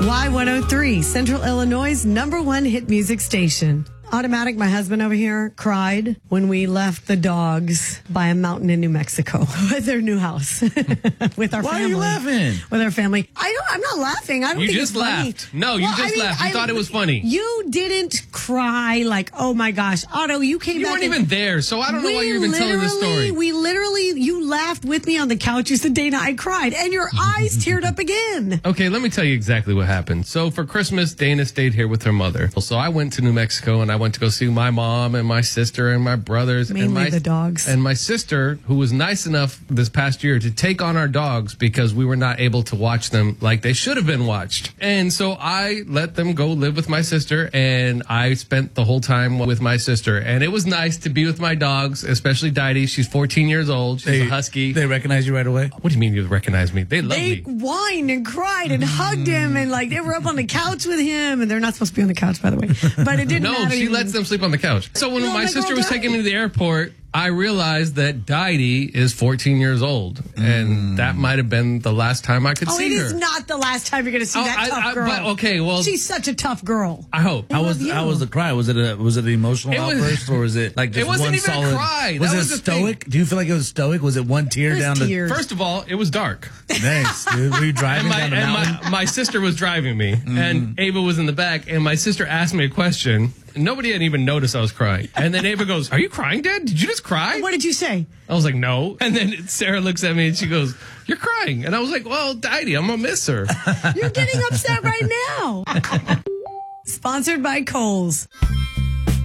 Y103, Central Illinois' #1 hit music station. Automatic, my husband over here, cried when we left the dogs by a mountain in New Mexico with their new house with our family. Why are you laughing? With our family. I'm not laughing. I don't think it's funny. You just laughed. No, you just laughed. You thought it was funny. You didn't cry like, oh my gosh, Otto, you came back. You weren't even there, so I don't know why you're even telling this story. You laughed with me on the couch. You said, Dana, I cried. And your eyes teared up again. Okay, let me tell you exactly what happened. So for Christmas, Dana stayed here with her mother. So I went to New Mexico and I went to go see my mom and my sister and my brothers. Mainly the dogs. And my sister, who was nice enough this past year to take on our dogs because we were not able to watch them like they should have been watched. And so I let them go live with my sister, and I spent the whole time with my sister. And it was nice to be with my dogs, especially Didi. She's 14 years old. She's a husky. They recognize you right away? What do you mean you recognize me? They love me. They whined and cried and hugged him, and like they were up on the couch with him, and they're not supposed to be on the couch, by the way. But it didn't matter. No, she lets them sleep on the couch. So when my sister was taking me to the airport, I realized that Didi is 14 years old, and that might have been the last time I could see her. Oh, it is not the last time you're going to see that tough girl. But, okay, well, she's such a tough girl. I hope. How was the cry? Was it an emotional outburst, or was it like just one solid? It wasn't even a cry. Was it stoic? Do you feel like it was stoic? Was it one tear down the? First of all, it was dark. Nice, dude. Were you driving down the mountain? My sister was driving me, and Ava was in the back, and my sister asked me a question. Nobody had even noticed I was crying. And then Ava goes, "Are you crying, Dad? Did you just cry?" What did you say? I was like, "No." And then Sarah looks at me and she goes, "You're crying." And I was like, "Well, Didi, I'm going to miss her." You're getting upset right now. Sponsored by Kohl's.